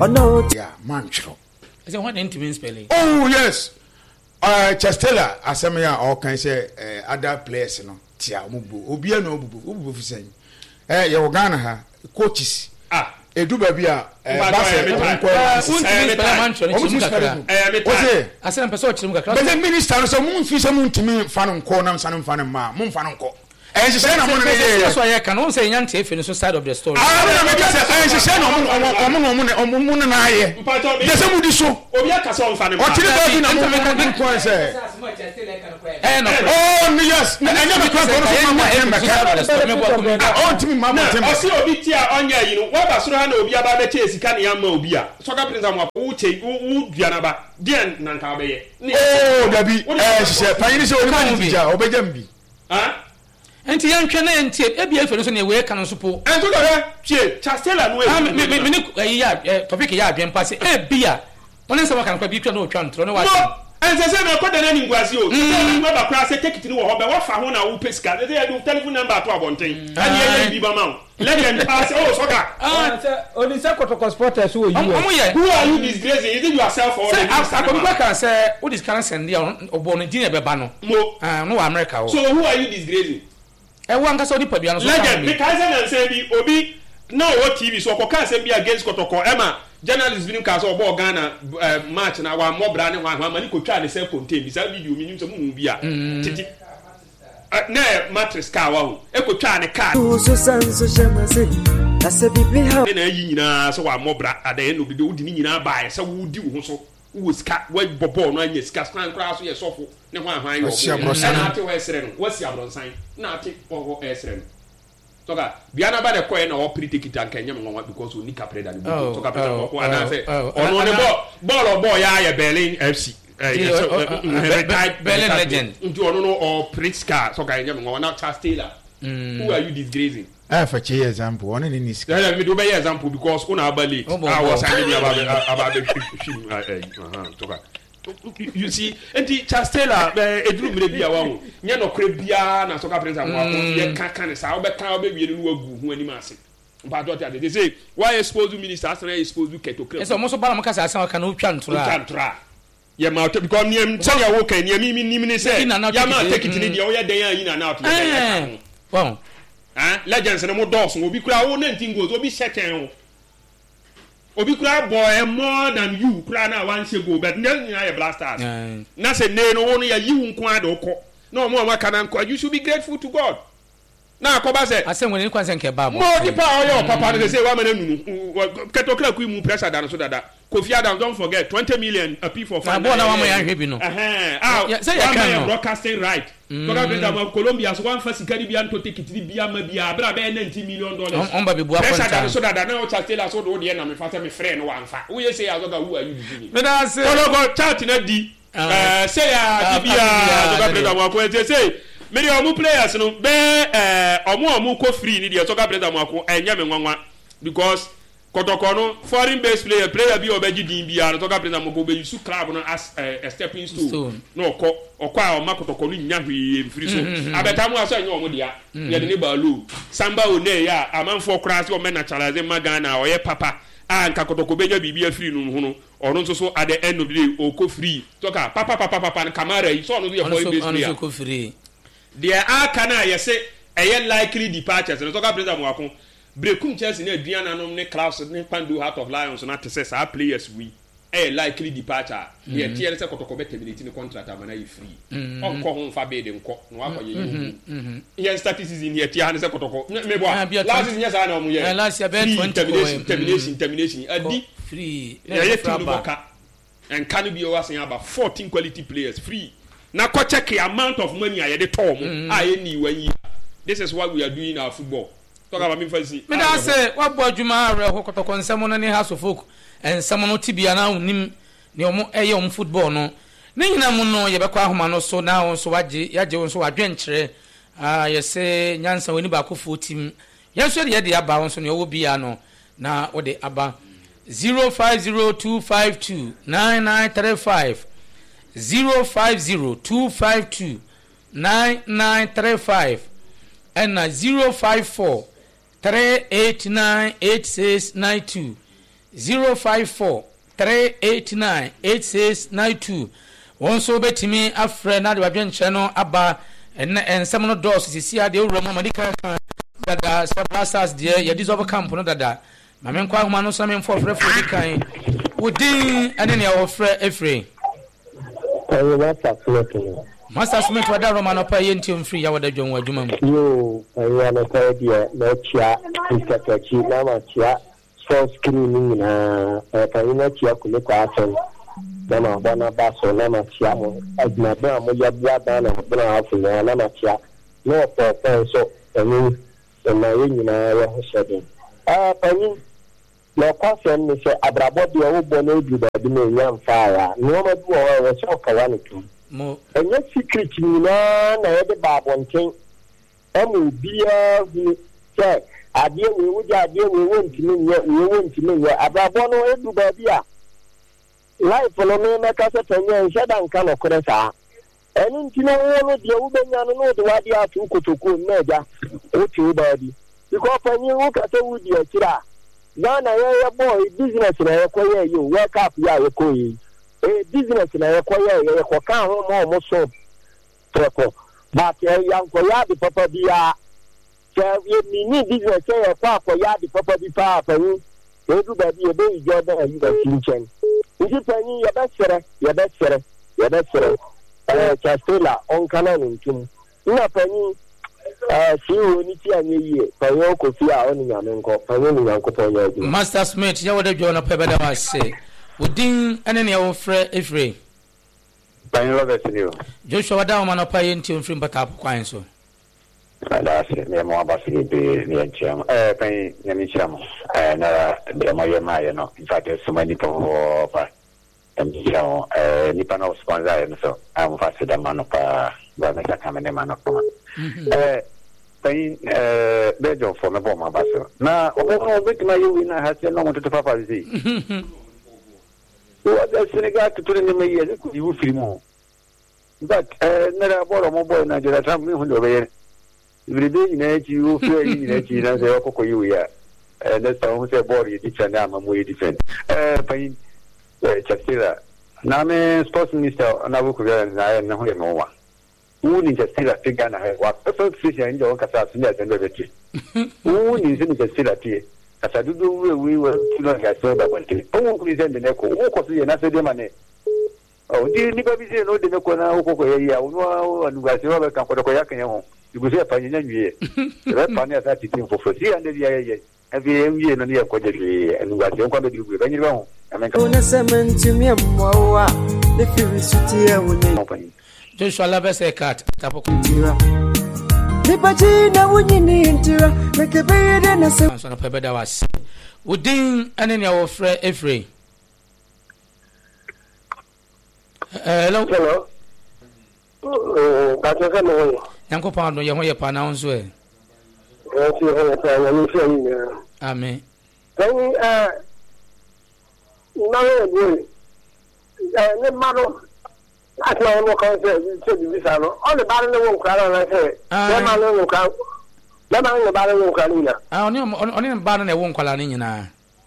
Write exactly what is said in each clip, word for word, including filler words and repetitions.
Oh no. Yeah, manchro. Is it what intimate spelling? Oh yes. Uh, Chastela, Asamia, or can say uh, other players, no. Tia Mubu, Obia no Bubu, Ubu for saying. Eh, your Ghana ha coaches. Ah, a do baby. Uh, I said, I'm persuaded. But the minister, so moon fish a moon to me, Fanum Cornum, Sanum Fanum Ma, Moon Fanum. And she said, that's why I can also say, Yanti, if you side of the story. I she said, on Moon and I. There's some do so. Obiaka song fan. What did I mean? I'm making points. Oh, yes. I never quite on to me, Mamma. I see Obitia on ya, you know, what was Rano Obiaba the Chase, can Yam Obia. So I put them Uche, U Dianaba, Dian Nankabe. Oh, Debbie, she said, Pioneers or Obedembi. Huh? Enti yantwene enti ebia fere so ne we ka no so po ento do he tie Chastela no e me me me ya topic ya adwen pass ebia woni se waka no bi twa no twa ntro ne wa ente se me koda na ni ngwase o se no ba kra se take it ni wo ho be wo fa ho na wo pesika de dey do telephone number to abonten ani ye bi ba ma legend pass oh so ka ah oni se kotoko sporters wo yi who are you disgracing is it yourself or the akobi ka say wo discan send dia obo no din e be ba no ah no America wo so who are you disgracing e wan ka so di padua no so legend because na say bi obi na o T V so ko say bi against kotoko ema journalist bi nka so obo Ghana match na wa mobra ne hwan hwan mani ko twa ne say contain bi sa video mi nim so mu bi a titi na mattress ka wa ho e ko twa ne car so sanso chamase ase bibi ha na yi nyina so wa mobra adaye no bi de udi ni nyina ba se wo di wo so wo ska wo bobo no anya ska skan kra so ye sofo ne hwan hwan yo na ate wo esre no wo si abronsan na ate wo esre no toka biana ba de koe na wo pretty kita nkanya mwa because we nika preda ni buko toka preda ko ana se ono ne bo ball boy ya ya Berlin F C Berlin legend nti ono no o Pritzker so ka nyam mwa na Chastela who are you disgracing ah for che example one in this yeah me do be example because una abali ah was I be about about the toka you see enti Chastela eduru mire bia wa ho nya no kre bia na so ka prince am wa ye kan kan sa wo be kan wo be wie no agu hu ani ma se mpa do they say why expose minister as na expose keto kre so mo so bala mo ka sa asa ka no twa ntura twa ntura ye ma to because niem tell ya wo kan niem mi nim ni say ya ma take it ni dia wo ye den ya yi na na to ye bon ah legends no mo dos obi kura wo nineteen goals obi second wo obi kura boy more than you kura na one say go but na ya blasters na say ne no no ya yi wu nko ade okọ na mo ma kana nko you should be grateful to God na akoba say ase when nkwa say nke ba mo di pa oyo papa no say wa ma na nunu keto kra ku mu pressure dan so dada Kofi Adam don't forget twenty million a p for five na na wa mo ya hwe no eh ah say ya kan broadcasting right toka brenda mo Colombia so one first Caribbean to take it bia ma bia abra be ninety million dollars on ba be bua pressure dan so dada na o Chastela so do de na me fa say me friend no wan fa we say azoga who are you doing me da say no go chat na di eh say ya bia toka brenda mo ko say me dey omu players no be eh omu omu ko free ni dey toka brenda mo ko enya me nwanwa because Kotoko no foreign based player player bi obeji din bia no toka brenda mo go be use club no as a stepping stone no ko okwa o makotoko no nya hwe mfiri so abeta mu aso nya o mo dia ye de ne ba lu samba one ya amanfo kra se o me naturalize magana o ye papa a nka kotoko benya bibia free no ho no ono nso so at the end of the day o ko free toka papa papa papa na Kamara yi so ono do ye foreign based player ono ko free there are kana ye say e likely departures no toka brenda mo akon Brekum Chelsea na aduana no ne class ne Pandu Heart of Lions na tese sa players we eh likely departure ye tie se kotoko be terminate ni contract amana yi free onko ho fa be de nko no akoye yi ye statistics in here tie han se kotoko me bo last season yes na omu ye last year ben twenty termination termination adi free ye free boka and can be over saying about fourteen quality players free na ko check the amount of money aye de tom aye ni one year. This is what we are doing in our football. Talk about me first. Me da say what boy Juma re ho kotoko nsemo no ne house of folk ensemo no tibia na onim ne omo eye om football no ne nyina mu no ye bekwa ahoma no so na won so waje yaje won so wadwenkyere ah ye say nyansa woni ba kofo tim ye so de ye de aba won so ne wo bia no na wo de aba zero five zero two five two nine nine three five zero five zero two five two nine nine three five and zero five four three eight nine eight six nine two zero five four three eight nine eight six nine two won so betimi afre na de wadwen kyerɛ no aba en ensɛm no dɔs sisi ade owura mu madika dada sabasas de ye dissolve camp no dada ma men kwa homa no so men for frɛ frɛ dikan wodin ane ne awofrɛ efre ayo master smith master smith wada roma no pa ye ntiom free ya wada dwon wadwuma mu yo ayo na pa dia na chia instakachi na ma chia so screen na eh pa ina chia kule kwa asen na ma bana baso na ma chia mo adna ba mo ya bia ba na bana afu na na ma chia no po po so eni na ye nyina ya ho shede ah pa ni na kwasen ni se abrabo de wo bo na edu ba bi na nya mfa ya no ma du o wo so kawa ni tu mo enye secret ni na na ye de ba bonten emu bia hu se adie ni wo ja adie ni wo ntimi nye wo ntimi nye abrabo no edu ba bi a life no me meka se tanya nshada nka no kore sa eni ntimi wo no de wo benya no no de wadi atu kotoko meja o ti wo ba bi because panyi wo ka se wo di akira Ghana ya boy business na ya koye yo wake up ya ya koye eh business na ya koye ya ko kan ho mo mo so treko but ya ko ya di papa bia se ye mini business ya ko ko ya di papa bi pa pa ni e du ba bi e be ijo da yi da kinchen nti pani ya ba sere ya ba sere ya ba sere eh chastela on kana ntum ina pani eh si woni ti anye yie panyo ko fi a oni nyame nko panyo ni nyanko panyo aju master smith ya wada dwon na pa beda wase wodin ane ne awofrɛ efre panyo Robert ni o Joshua wada ma na pa ye ntiom free mbata kwan so ala se me mo abasi be ni encham eh pan nyame cham eh na de mo ye ma ye no in fact so many people pa encham eh ni pa no sponsor no so am fast da mano pa ba me ka kamene mano pa eh pan eh bejo for me bo ma baso na o ko bit ma yu na ha se no mo to papa zi o da Senegal to ni me ye ko yu filmo but eh na ra bo mo boy na jira tam ni hundo be everyday na ji u fe ni na ji na se ko ko yu ya eh da sa mo se bo ri di chana ma mo yi defend eh pan eh chastira na me sports minister na bu ko ya na na ho ye mo wa uni chastira figa na he wa so fisha nje on kasa sunya tendo beti uni se ni chastira tie kasa dudu we we we tuno ga so ba kwante o ku ni sende ne ko o ko se na se de mane o di ni ba bi se no de ne ko na o ko ko ya o no anu ga se wa ba kan ko ko ya kan ho igusia pa nyanya nwie re pa ne asa titin fofo si ande dia ye abi enwie no ne ko je bi anu ga se ko be di ba nyiri ba ho amen ka una sementi mi amwa le fi suti e woni Joshua labese kat tapo ntira nipachi na wunyini ntira mekebe de na se so na pa beda wase wodin ane ne awofrɛ efre hello hello oh ka to ka no yanko pa no ye ho ye pa na onzo e o ti ho pa na ni se ni amen kan eh na we eh ne maro ati na mo kan se se di visa no o le bare ne won kra na se le ma le won kra le ma le bare won kra ni na ah oni oni ba na won kwala ni nyina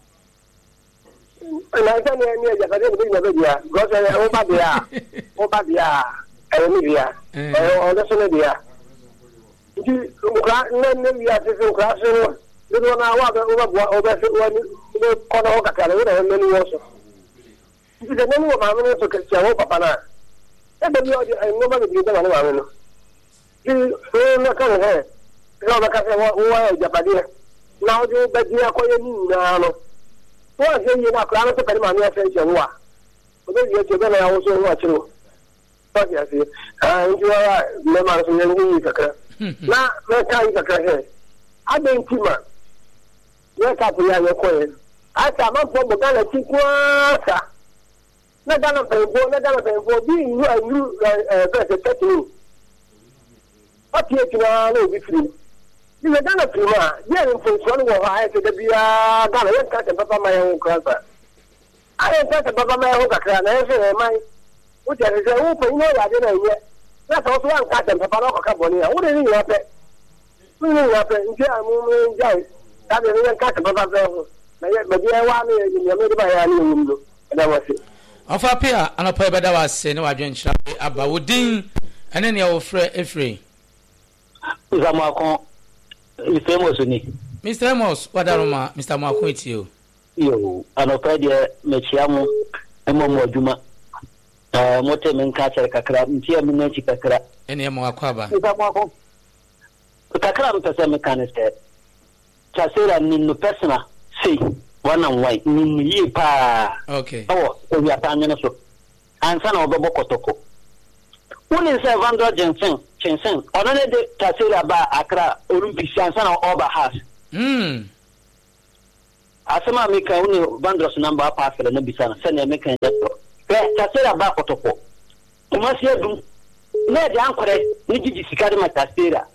na se ne ni ya ka de ni na be dia go se o ba dia o ba dia e ni dia e o le se ne dia ti mo kra ne ne ya se se kra se no de do na wa o ba o ba se o ni ko na o ka ka le ne ni wo so ti de ne ni wo ma me so ke se o papa na ebe bi odi ai ngoma bi da na ma no ti o na ka he no ba ka se wa wa ja pa dia na o ju ba dia ko ye ni na no wa se ye na kra no se pere ma mi afa je wa o be ye je be na o so wa chiro pa ya se ah nju wa me ma so ye ni ka kra na na ka yi ka kra he a de ntima ye ka pu ya ye ko ye a ta ma po bo ga na ti kwa sa na dana pembo na dana pembo bi you are you eh verse thirteen o tie tuna na obi free ni na dana prima ye ni fo so no wo ha e de bia dana ye ka te papa ma ye ho kransa a ye ka te papa ma ye ho kakra na ye se e mai o je se o pe ni ya de na ye na so so an ka te papa no ka boni ya o de ni ya pe ni ya pe nje amu mi jai ta de ni ka te papa pe ho na ye ba dia wa me ye me ba ya ni wumdo da wase afa pia anopa beda wase ne wadwen kyira aba wodin ene ne ofre efre Zamakon famous ni Mister Amos wadaroma Mister Makon etio yo anopa dia mechiamu emomo adwuma eh mote menka chere kakra ntia menchi kakra ene mo akwaba Zamakon kakra mpese mekanise chasera ni no personal see one and white ni yi pa okay oh we are tanyana so ansa na obebo kotoko woni se Vandro Jensen Jensen onone de chasera ba akra Olympics ansa na oba has mm asema meka woni Vandro's number pa afere na bisana se na meka nyeto be chasera ba kotoko umasi adum na de ankore ni gigi sikari ma chasera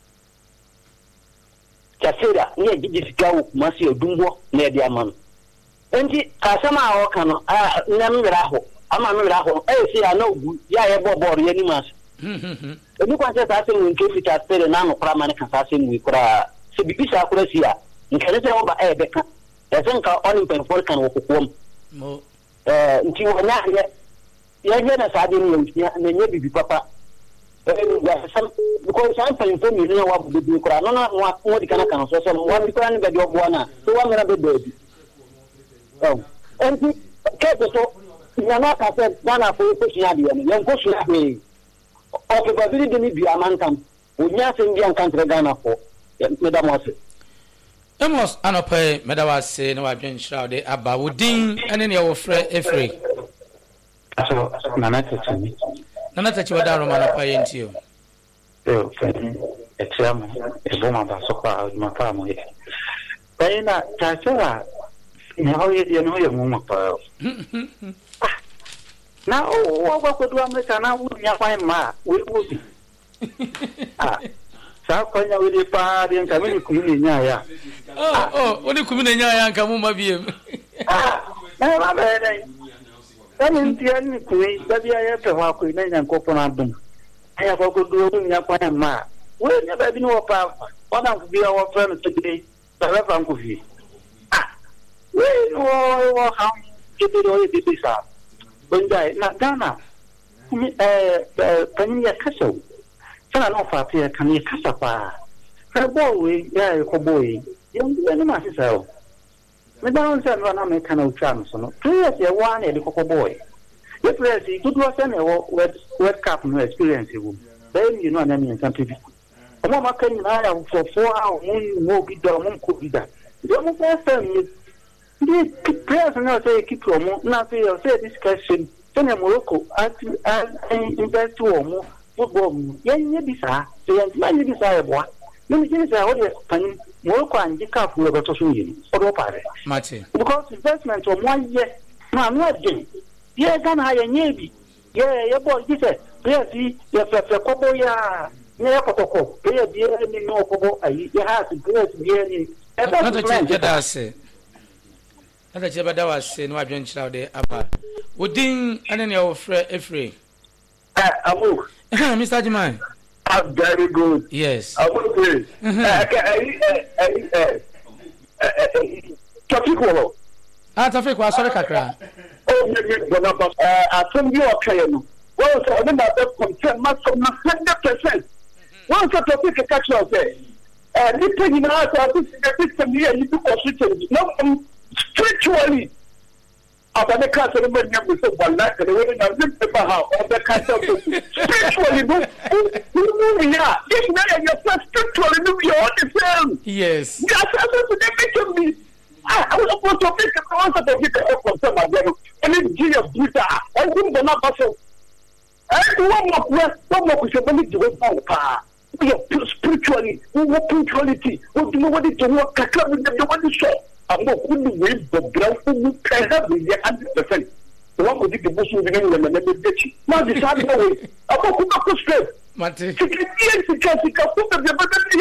chasera ni gigi sikawo umasi adumbo na de amano enti asema awoka no a na mwera ho ama mwera ho e si ana ogu ya ye bobor ye ni mas mhm eni kwa se sase mu nke fi chasera na no kra mane kan sase mu kra se bibisa akura si a nkere se oba e beka esenka oni penfor kan wo kokom mo eh nti wonya ye ye ye na sade ni ye na nye bibi papa eh ya sam ko san penfor mi na wa bibi kra no na wa mo di kana kan so so wa bi kra ni be di obo na so wa mena be be oh enti ke to nyama ka se dana fo ko sia de ni yen ko sia de o ke ba bi de ni bi amantam wonya se ndi an kan tre Ghana fo me da mo se Amos anopa meda wase ne wadwen kyira de aba wodin ene ne ofre efre So, nana tete. nana tachi wadaroma anopa yentio Yo, etiamu, eboma basoka adumapa mo ye. Baina chachara ni hoye ye no ye muma pa. Na o wa kwa kwa America na u nya kwa ma, we u. Ah. Sa kwa nya we pa de nka me ku ni nya ya. oh oh oni kumi na nya ya nka mu mabiem Ah. Na ba be dai. Tani ntia ni ku e da bia ye pe wa ku na nya nkopo na dum. Aya kwa kwa du nya kwa ma. We nya ba bi no pa. Ona ku bi wa fa no tede. Ba fa nku fi. Ah. We no wa ha ke bi ro ye bi sa. Bonjai na Ghana. Kumi eh kan ya kaso. Sana no fa pe kan ya kasa pa. Ka boy ya ko boy. Yung ano ma si sao. Me down sa no na me kan o cham so no. Players ya one e ko ko boy. The players good was an World Cup no experience wo. Then you know na me kan pibi. Omo ma kan na ya for four hours mun mo bi do mun ko bi da. Yo mo fa fa mi. The players na say keep mo na say you say discussion. Then Morocco at invest wo mo football. Yen ye bi sa. So yen ma ye bi sa e boa. No me say how dey pan Morocco and Jika for the social union. Or pare. mate Because investment of one year, no, no again. Yeah, Ghana high and navy. Yeah, your boy, this is, yes, yes, a couple ya, near Kotoko, pay a dear any no kobo, I have to go to the end. nana tachi beda wase nana tachi beda wase ne wadwen kyira de aba wodin ene ne ofre efre eh amu Mister Jimai I'm very good. yes Amu please eh eh eh eh topic wo ah tafe kwa sore kakra oh me me bona ba eh atom bi o kaye no wọ́n sọ ọdún náà bẹ confirm ma sọ na hundred percent wọ́n sọ topic kẹkẹ kyerẹ ọsẹ ẹ nípa nyinaa sọ ọdún sinmi system yìí ẹni bí kò sí change no spiritually abane ká sọ ní bẹ́ẹ̀ ní ẹ̀mí sọ wà láti ẹ̀rọ ní ẹ̀mí pépà ha ọbẹ̀ ká sọ fún spiritually no no no yà if na yẹ yẹ fẹ spiritually no yẹ all the same. yes yà sọ sọ sọ ní make me ah àwọn ọkọ topic kẹkẹ wọn sọ topic kẹkẹ confirm àgbẹ̀rù ẹni jí yẹ buta ọdún bọ̀ náà bá sọ. And one more question, one more question, when you go back, we are spiritually, we want spirituality, what do you want to do? Kakla, we don't want to show. I'm not going to wait the ground for you can have the one hundred percent. The one who did the Muslim beginning and then they get you. Now, this is how way. I'm not going to go straight. mate Secret, yes, because you can put the